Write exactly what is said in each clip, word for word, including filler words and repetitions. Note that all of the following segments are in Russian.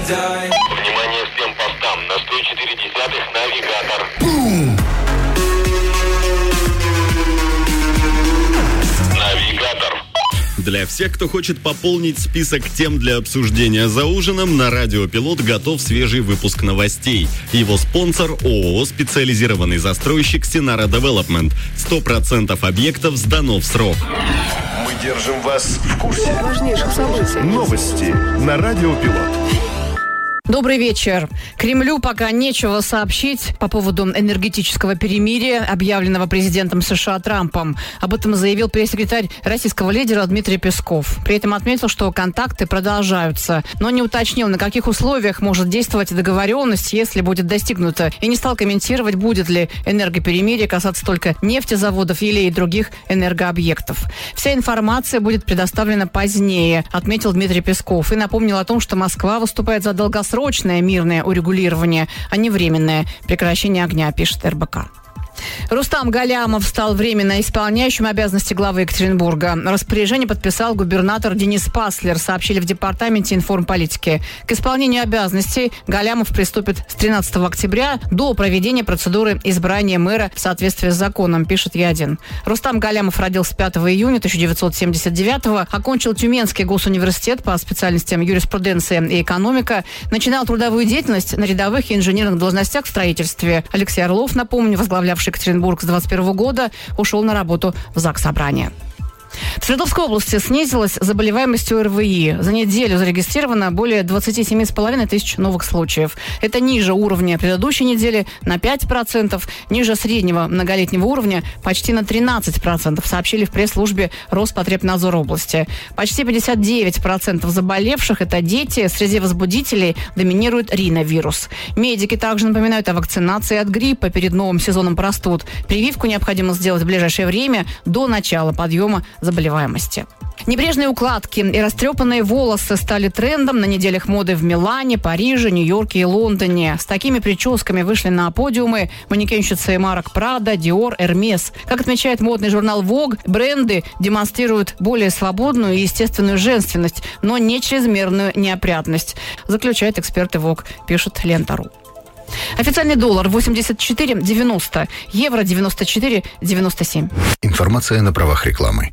дай. Внимание всем постам, на сто четыре десятых навигатор. Бум! Навигатор. Для всех, кто хочет пополнить список тем для обсуждения за ужином, на Радио Пилот готов свежий выпуск новостей. Его спонсор ООО «Специализированный застройщик Синара Девелопмент». сто процентов объектов сдано в срок. Мы держим вас в курсе важнейших событий. Новости на Радио Пилот. Добрый вечер. Кремлю пока нечего сообщить по поводу энергетического перемирия, объявленного президентом США Трампом. Об этом заявил пресс-секретарь российского лидера Дмитрий Песков. При этом отметил, что контакты продолжаются, но не уточнил, на каких условиях может действовать договоренность, если будет достигнута, и не стал комментировать, будет ли энергоперемирие касаться только нефтезаводов или и других энергообъектов. Вся информация будет предоставлена позднее, отметил Дмитрий Песков, и напомнил о том, что Москва выступает за долгосрочное Срочное мирное урегулирование, а не временное прекращение огня, пишет эр бэ ка. Рустам Галямов стал временно исполняющим обязанности главы Екатеринбурга. Распоряжение подписал губернатор Денис Паслер, сообщили в департаменте информполитики. К исполнению обязанностей Галямов приступит с тринадцатого октября до проведения процедуры избрания мэра в соответствии с законом, пишет Е один. Рустам Галямов родился пятого июня тысяча девятьсот семьдесят девятого, окончил Тюменский госуниверситет по специальностям юриспруденция и экономика, начинал трудовую деятельность на рядовых и инженерных должностях в строительстве. Алексей Орлов, напомню, возглавлявший Екатеринбург с двадцать первого года, ушел на работу в Заксобрание. В Свердловской области снизилась заболеваемость о эр вэ и. За неделю зарегистрировано более двадцать семь с половиной тысяч новых случаев. Это ниже уровня предыдущей недели на пять процентов, ниже среднего многолетнего уровня почти на тринадцать процентов, сообщили в пресс-службе Роспотребнадзора области. Почти пятьдесят девять процентов заболевших – это дети. Среди возбудителей доминирует риновирус. Медики также напоминают о вакцинации от гриппа перед новым сезоном простуд. Прививку необходимо сделать в ближайшее время до начала подъема заболеваемости. Небрежные укладки и растрепанные волосы стали трендом на неделях моды в Милане, Париже, Нью-Йорке и Лондоне. С такими прическами вышли на подиумы манекенщицы марок Prada, Dior, Hermes. Как отмечает модный журнал Vogue, бренды демонстрируют более свободную и естественную женственность, но не чрезмерную неопрятность, заключают эксперты Vogue, пишет Лента точка ру. Официальный доллар восемьдесят четыре девяносто, евро девяносто четыре девяносто семь. Информация на правах рекламы.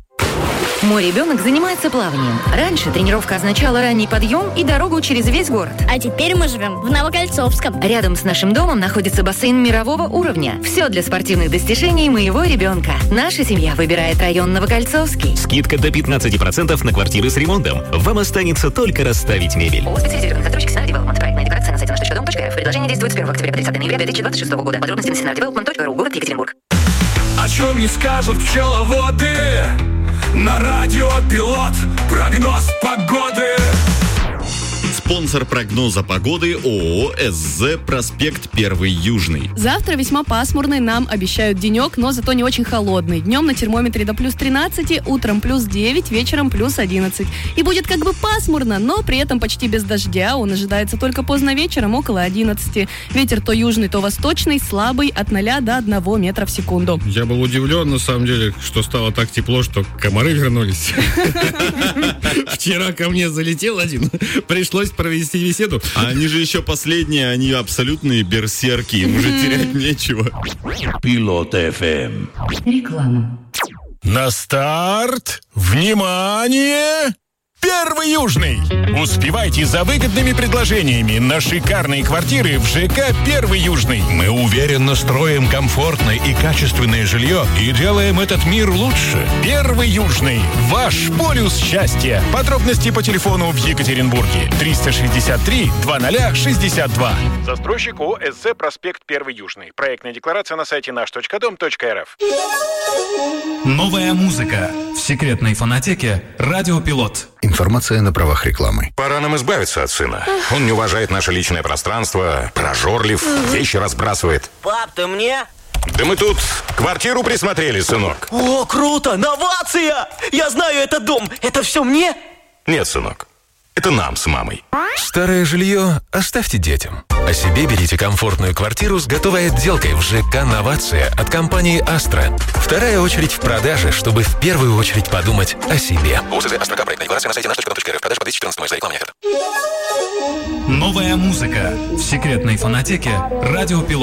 Мой ребенок занимается плаванием. Раньше тренировка означала ранний подъем и дорогу через весь город. А теперь мы живем в Новокольцовском. Рядом с нашим домом находится бассейн мирового уровня. Все для спортивных достижений моего ребенка. Наша семья выбирает район Новокольцовский. Скидка до пятнадцать процентов на квартиры с ремонтом. Вам останется только расставить мебель. У специализированных застройщиков Синар Девелопмент. Проектная декларация на сайте наш точка дом точка рф. Предложение действует с первого октября по тридцатое ноября две тысячи двадцать шестого года. Подробности на синар девелопмент точка ру. Город Екатеринбург. О чем не скажут пчеловоды? На Радио Пилот прогноз погоды. Спонсор прогноза погоды ООО эс зэ «Проспект Первый Южный». Завтра весьма пасмурный нам обещают денек, но зато не очень холодный. Днем на термометре до плюс тринадцать, утром плюс девять, вечером плюс одиннадцать. И будет как бы пасмурно, но при этом почти без дождя. Он ожидается только поздно вечером, около одиннадцати. Ветер то южный, то восточный, слабый, от ноля до одного метра в секунду. Я был удивлен, на самом деле, что стало так тепло, что комары вернулись. Вчера ко мне залетел один, пришлось провести беседу. А они же еще последние, они абсолютные берсерки, им уже терять нечего. Пилот эф эм. Реклама. На старт! Внимание! Первый Южный! Успевайте за выгодными предложениями на шикарные квартиры в ЖК «Первый Южный». Мы уверенно строим комфортное и качественное жилье и делаем этот мир лучше. «Первый Южный» – ваш полюс счастья. Подробности по телефону в Екатеринбурге триста шестьдесят три двадцать шестьдесят два. Застройщик ООО эс зэ «Проспект Первый Южный». Проектная декларация на сайте наш точка дом точка эр эф. Новая музыка в секретной фонотеке «Радио Пилот». Информация на правах рекламы. Пора нам избавиться от сына. Он не уважает наше личное пространство, прожорлив, вещи разбрасывает. Пап, ты мне? Да мы тут квартиру присмотрели, сынок. О, круто! Новация! Я знаю этот дом. Это все мне? Нет, сынок. Это нам с мамой. Старое жилье оставьте детям. О себе берите комфортную квартиру с готовой отделкой в ЖК «Новация» от компании «Астра». Вторая очередь в продаже, чтобы в первую очередь подумать о себе. ОСЗ «Астра». Проектная декларация на сайте наш точка дом точка эр эф. Продажа по две тысячи четырнадцатому. За рекламу не Новая музыка в секретной фонотеке «Радио Пилот».